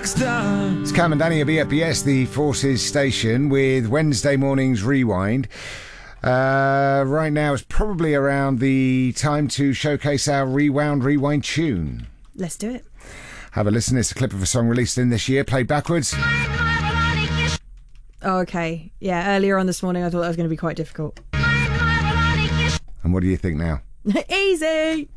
It's Cam and Danny at BFBS, the Forces station, with Wednesday morning's Rewind. Right now it's probably around the time to showcase our Rewind tune. Let's do it. Have a listen. It's a clip of a song released in this year, played backwards. Oh, okay. Yeah, earlier on this morning I thought that was going to be quite difficult. And what do you think now? Easy!